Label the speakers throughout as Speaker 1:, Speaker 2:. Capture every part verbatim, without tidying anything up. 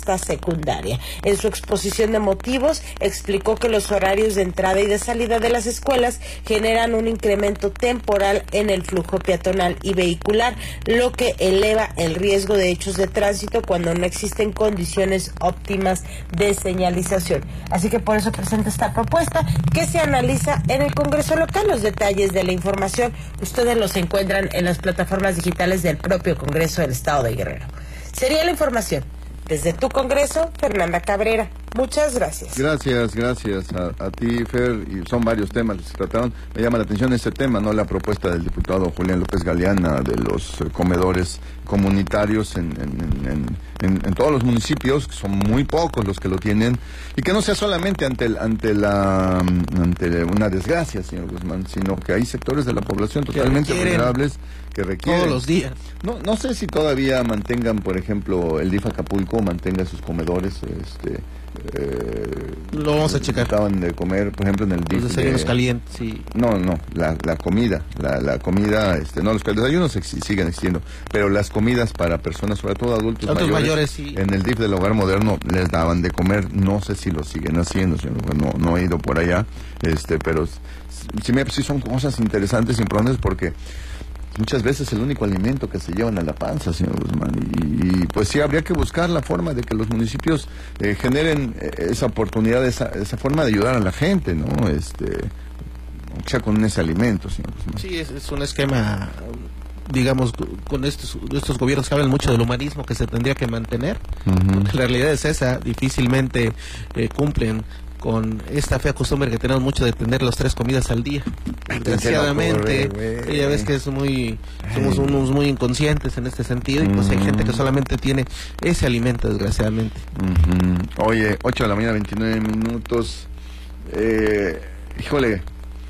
Speaker 1: hasta secundaria. En su exposición de motivos, explicó que los horarios de entrada y de salida de las escuelas generan un incremento temporal en el flujo peatonal y vehicular, lo que eleva el riesgo de hechos de tránsito cuando no existen condiciones óptimas de señalización. Así que por eso presenta esta propuesta que se analiza en el Congreso local. Los detalles de la información ustedes los encuentran en las plataformas digitales del propio Congreso del Estado de Guerrero. Sería la información. Desde tu Congreso, Fernanda Cabrera. Muchas gracias.
Speaker 2: Gracias, gracias a, a ti, Fer. Y son varios temas que se trataron. Me llama la atención este tema, ¿no? La propuesta del diputado Julián López Galeana de los eh, comedores comunitarios en, en, en, en, en todos los municipios, que son muy pocos los que lo tienen, y que no sea solamente ante el, ante la ante una desgracia, señor Guzmán, sino que hay sectores de la población totalmente vulnerables que requieren
Speaker 3: todos los días.
Speaker 2: No, no sé si todavía mantengan, por ejemplo, el D I F Acapulco mantenga sus comedores, este eh,
Speaker 3: lo vamos a checar.
Speaker 2: Estaban de comer, por ejemplo, en el D I F.
Speaker 3: Los desayunos de... calientes, sí.
Speaker 2: No, no, la, la comida, la, la comida, este, no, los desayunos ex siguen existiendo, pero las comidas para personas, sobre todo adultos,
Speaker 3: adultos
Speaker 2: mayores,
Speaker 3: mayores sí.
Speaker 2: En el D I F del Hogar Moderno les daban de comer, no sé si lo siguen haciendo, señor, no, no he ido por allá, este, pero sí, me, sí son cosas interesantes y importantes porque muchas veces el único alimento que se llevan a la panza, señor Guzmán, y, y pues sí habría que buscar la forma de que los municipios eh, generen eh, esa oportunidad, esa, esa forma de ayudar a la gente, ¿no? Este, o sea, con ese alimento, señor Guzmán.
Speaker 3: Sí, es, es un esquema, digamos, con estos estos gobiernos que hablan mucho del humanismo que se tendría que mantener. Uh-huh. La realidad es esa, difícilmente eh, cumplen con esta fea costumbre que tenemos mucho de tener las tres comidas al día. Desgraciadamente, corre, ya ves que es muy, somos Ay. unos muy inconscientes en este sentido, y pues uh-huh. hay gente que solamente tiene ese alimento, desgraciadamente.
Speaker 2: Uh-huh. Oye, ocho de la mañana, veintinueve minutos. Eh, híjole,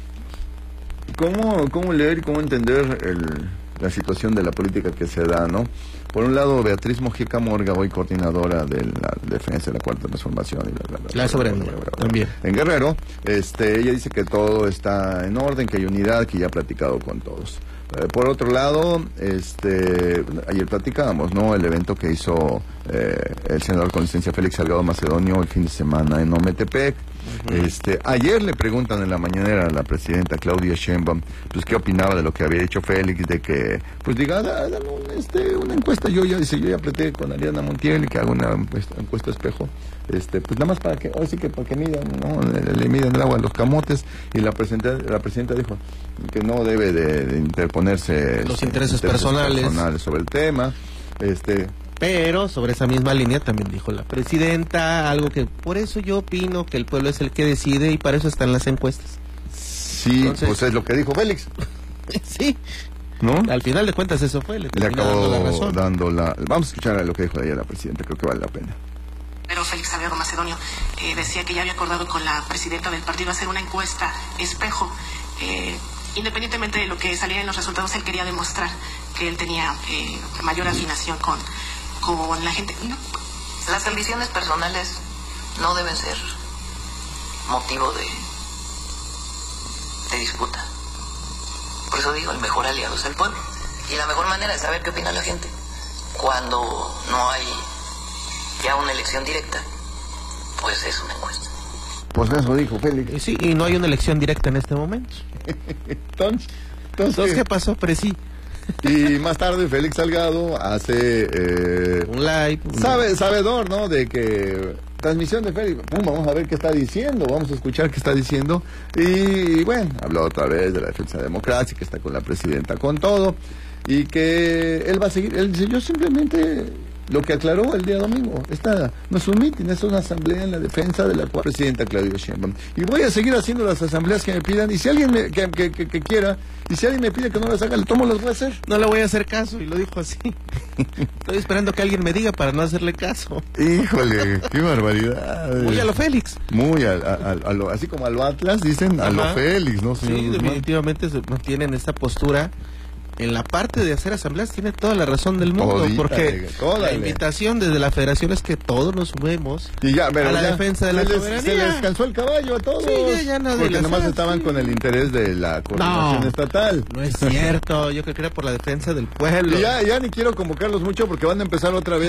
Speaker 2: ¿cómo, cómo leer y cómo entender el, la situación de la política que se da, ¿no? Por un lado, Beatriz Mojica Morga, hoy coordinadora de la defensa de la Cuarta Transformación y la, la, la,
Speaker 3: la soberanía también.
Speaker 2: En Guerrero, este, ella dice que todo está en orden, que hay unidad, que ya ha platicado con todos. Eh, por otro lado, este, ayer platicábamos, ¿no? El evento que hizo eh, el senador con licencia Félix Salgado Macedonio el fin de semana en Ometepec. Uh-huh. Este, ayer le preguntan en la mañanera a la presidenta Claudia Sheinbaum, pues qué opinaba de lo que había dicho Félix, de que, pues diga, hagan un, este, una encuesta. Yo ya dice, yo ya apreté con Ariana Montiel que haga una encuesta, encuesta espejo, este, pues nada más para que, hoy sí que para que midan, ¿no? Le, le midan el agua a los camotes. Y la presidenta, la presidenta dijo que no debe de, de interponerse
Speaker 3: los intereses, intereses
Speaker 2: personales.
Speaker 3: personales
Speaker 2: sobre el tema, este.
Speaker 3: Pero sobre esa misma línea también dijo la presidenta algo que por eso yo opino que el pueblo es el que decide y para eso están las encuestas.
Speaker 2: Sí, Entonces, pues es lo que dijo Félix.
Speaker 3: Sí.
Speaker 2: ¿No?
Speaker 3: Al final de cuentas eso fue. Le,
Speaker 2: le acabó
Speaker 3: dando la razón.
Speaker 2: dando la... Vamos a escuchar a lo que dijo ayer la presidenta, creo que vale la pena.
Speaker 4: Pero Félix Salgado Macedonio eh, decía que ya había acordado con la presidenta del partido hacer una encuesta espejo. Eh, independientemente de lo que saliera en los resultados, él quería demostrar que él tenía eh, mayor afinación con... con la gente. No.
Speaker 5: Las ambiciones personales no deben ser motivo de, de disputa. Por eso digo, el mejor aliado es el pueblo. Y la mejor manera de saber qué opina la gente, cuando no hay ya una elección directa, pues es una encuesta.
Speaker 2: Pues eso dijo Félix.
Speaker 3: Eh, sí, y no hay una elección directa en este momento.
Speaker 2: entonces,
Speaker 3: entonces, entonces, ¿qué pasó? Pero sí.
Speaker 2: Y más tarde Félix Salgado hace eh,
Speaker 3: un live, un
Speaker 2: sabe, sabedor, ¿no? De que transmisión de Félix, pum, vamos a ver qué está diciendo, vamos a escuchar qué está diciendo. Y bueno, habló otra vez de la defensa de la democracia, que está con la presidenta con todo, y que él va a seguir. Él dice, yo simplemente, lo que aclaró el día domingo, esta no es un mitin, es una asamblea en la defensa de la presidenta Claudia Sheinbaum. Y voy a seguir haciendo las asambleas que me pidan, y si alguien me, que, que, que, que quiera, y si alguien me pide que no las haga, le tomo, las voy a hacer.
Speaker 3: No le voy a hacer caso, y lo dijo así. Estoy esperando que alguien me diga para no hacerle caso.
Speaker 2: Híjole, qué barbaridad.
Speaker 3: Muy a lo Félix.
Speaker 2: Muy a, a, a lo, así como a lo Atlas, dicen, a Ajá. lo Félix, ¿no, señor
Speaker 3: Sí,
Speaker 2: Guzmán?
Speaker 3: Definitivamente se mantienen esta postura. En la parte de hacer asambleas tiene toda la razón del mundo, Todita, porque la invitación desde la federación es que todos nos sumemos
Speaker 2: y ya, pero
Speaker 3: a la
Speaker 2: ya,
Speaker 3: defensa de la
Speaker 2: les,
Speaker 3: soberanía.
Speaker 2: Se les cansó el caballo a todos,
Speaker 3: sí, ya, ya no
Speaker 2: porque nomás
Speaker 3: hacer,
Speaker 2: estaban
Speaker 3: sí.
Speaker 2: con el interés de la coordinación
Speaker 3: no,
Speaker 2: estatal.
Speaker 3: No es cierto, yo creo que era por la defensa del pueblo.
Speaker 2: Y ya, ya ni quiero convocarlos mucho porque van a empezar otra vez